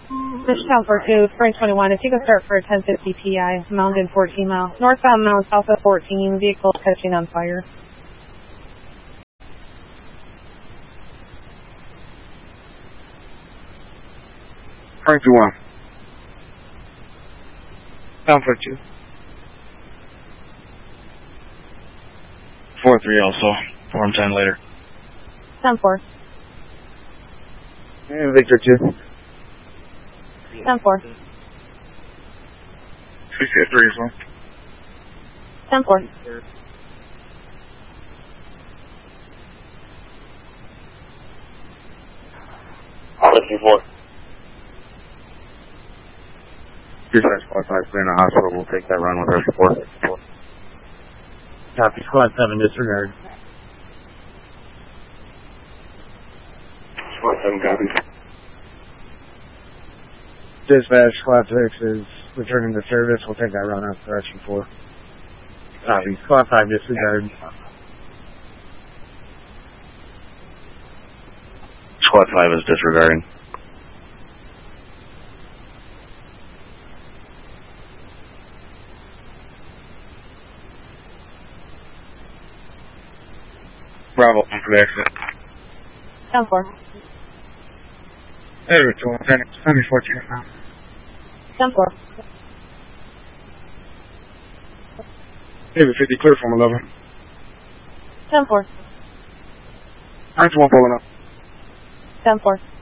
This is Town 42, Spring 21. If you could start for a 1050 PI, Mountain 14 mile. Northbound Mount, south of 14, vehicle catching on fire. Frank 21. Town 42. 4-3 also. 4 and 10 later. 10-4. And Victor 2. 10-4. 3 as well. 10-4. I'll Dispatch squad 5 clear in the hospital. We'll take that run with our support. Copy, squad 7, disregard. Squad 7 copies. Dispatch squad 6 is returning to service. We'll take that run out to direction 4. Copy, squad 5, disregard. Squad 5 is disregarding. Bravo, on for the exit. 10-4. Hey, Victor 10, 14 now. 10-4. Hey, 50 clear from 11. 10-4. Alright, 1 pulling up. 10-4.